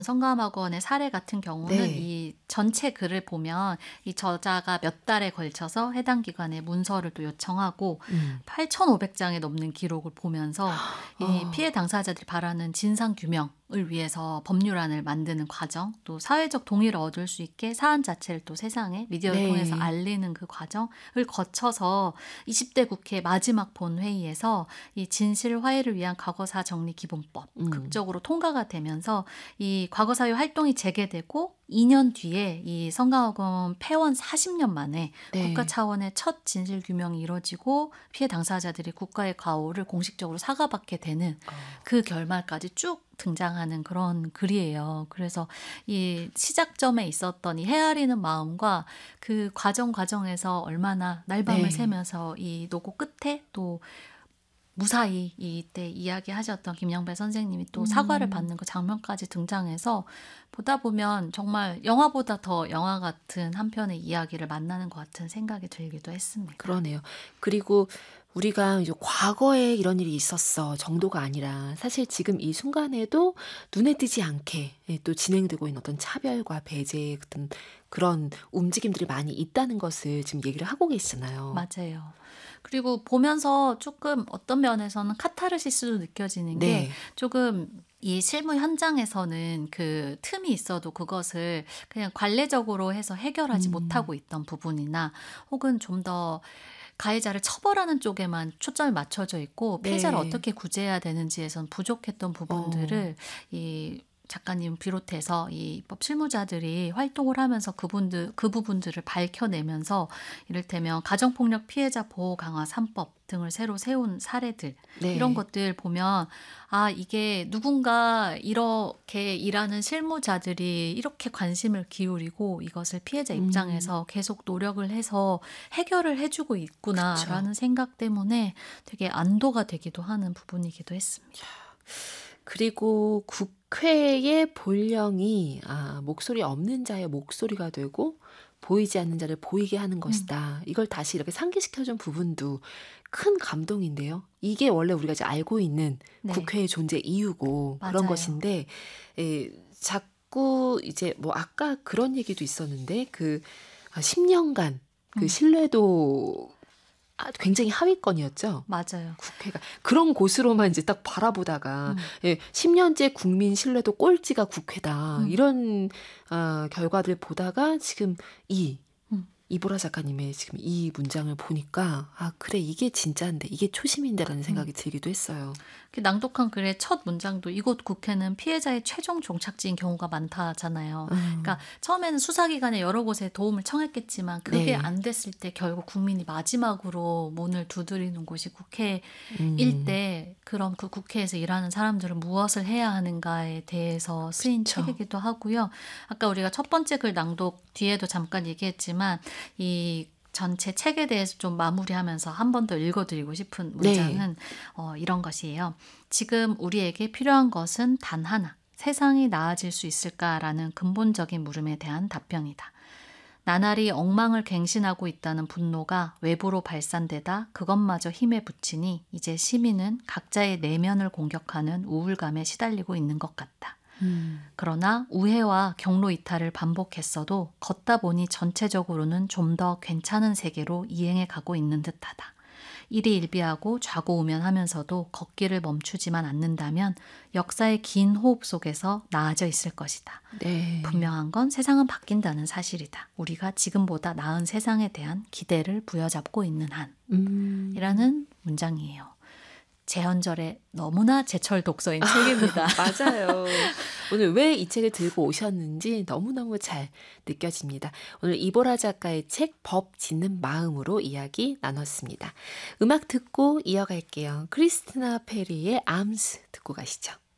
성감학원의 사례 같은 경우는 네. 이 전체 글을 보면 이 저자가 몇 달에 걸쳐서 해당 기관에 문서를 또 요청하고 음. 8,500장에 넘는 기록을 보면서 이 어. 피해 당사자들이 바라는 진상 규명을 위해서 법률안을 만드는 과정, 또 사회적 동의를 얻을 수 있게 사안 자체를 또 세상에 미디어를 통해서 네. 알리는 그 과정을 거쳐서 20대 국회 마지막 본회의에서 이 진실 화해를 위한 과거사 정리 기본법 음. 극적으로 통과가 되면서 이 과거사회 활동이 재개되고 2년 뒤에 이 성가학원 폐원 40년 만에 국가 네. 차원의 첫 진실 규명이 이뤄지고 피해 당사자들이 국가의 과오를 공식적으로 사과받게 되는 어. 그 결말까지 쭉 등장하는 그런 글이에요. 그래서 이 시작점에 있었던 이 헤아리는 마음과 그 과정에서 얼마나 날밤을 네. 새면서 이 노고 끝에 또 무사히 이때 이야기하셨던 김영배 선생님이 또 사과를 음. 받는 그 장면까지 등장해서 보다 보면 정말 영화보다 더 영화 같은 한 편의 이야기를 만나는 것 같은 생각이 들기도 했습니다. 그러네요. 그리고 우리가 이제 '과거에 이런 일이 있었어.' 정도가 아니라 사실 지금 이 순간에도 눈에 띄지 않게 예 또 진행되고 있는 어떤 차별과 배제의 어떤 그런 움직임들이 많이 있다는 것을 지금 얘기를 하고 계시잖아요. 맞아요. 그리고 보면서 조금 어떤 면에서는 카타르시스도 느껴지는 게 네. 조금 이 실무 현장에서는 그 틈이 있어도 그것을 그냥 관례적으로 해서 해결하지 음. 못하고 있던 부분이나 혹은 좀 더 가해자를 처벌하는 쪽에만 초점이 맞춰져 있고 피해자를 네. 어떻게 구제해야 되는지에선 부족했던 어. 부분들을 이 작가님 비롯해서 이 입법 실무자들이 활동을 하면서 그 부분들을 밝혀내면서 이를테면 가정폭력 피해자 보호 강화 3법 등을 새로 세운 사례들 이런 네. 것들 보면 아 이게 누군가 이렇게 일하는 실무자들이 이렇게 관심을 기울이고 이것을 피해자 음. 입장에서 계속 노력을 해서 해결을 해주고 그쵸. 있구나라는 생각 때문에 되게 안도가 되기도 하는 부분이기도 했습니다. 그리고 국회의 본령이 목소리 없는 자의 목소리가 되고 보이지 않는 자를 보이게 하는 음, 것이다. 이걸 다시 이렇게 상기시켜 준 부분도 큰 감동인데요. 이게 원래 우리가 이제 알고 있는 네, 국회의 존재 이유고 그런 맞아요. 것인데 자꾸 이제 뭐 아까 그런 얘기도 있었는데 10 년간 그 음, 신뢰도 굉장히 하위권이었죠. 맞아요. 국회가 그런 곳으로만 이제 딱 바라보다가 음, 10 년째 국민 신뢰도 꼴찌가 국회다. 음, 이런 결과들 보다가 지금 음. 이보라 작가님의 지금 이 문장을 보니까 '아 그래 이게 진짠데 이게 초심인데.'라는 음. 생각이 들기도 했어요. 그 낭독한 글의 첫 문장도 이곳 국회는 피해자의 최종 종착지인 경우가 많다잖아요. 그러니까 음. 처음에는 수사기관에 여러 곳에 도움을 청했겠지만 그게 네. 안 됐을 때 결국 국민이 마지막으로 문을 두드리는 곳이 국회일 음. 때 그럼 그 국회에서 일하는 사람들은 무엇을 해야 하는가에 대해서 쓰인 그쵸. 책이기도 하고요. 아까 우리가 첫 번째 글 낭독 뒤에도 잠깐 얘기했지만 이 전체 책에 대해서 좀 마무리하면서 한 번 더 읽어드리고 싶은 네. 문장은 이런 것이에요. 지금 우리에게 필요한 것은 단 하나. 세상이 나아질 수 있을까라는 근본적인 물음에 대한 답변이다. 나날이 엉망을 갱신하고 있다는 분노가 외부로 발산되다 그것마저 힘에 부치니 이제 시민은 각자의 내면을 공격하는 우울감에 시달리고 있는 것 같다. 음. 그러나 우회와 경로 이탈을 반복했어도 걷다 보니 전체적으로는 좀 더 괜찮은 세계로 이행해 가고 있는 듯하다. 일희일비하고 좌고우면하면서도 걷기를 멈추지만 않는다면 역사의 긴 호흡 속에서 나아져 있을 것이다. 네. 분명한 건 세상은 바뀐다는 사실이다. 우리가 지금보다 나은 세상에 대한 기대를 부여잡고 있는 한. 음. 이라는 문장이에요. 재헌절에 너무나 제철 독서인 책입니다. 맞아요. 오늘 왜 이 책을 들고 오셨는지 너무너무 잘 느껴집니다. 오늘 이보라 작가의 책 법 짓는 마음으로 이야기 나눴습니다. 음악 듣고 이어갈게요. 크리스티나 페리의 암스 듣고 가시죠.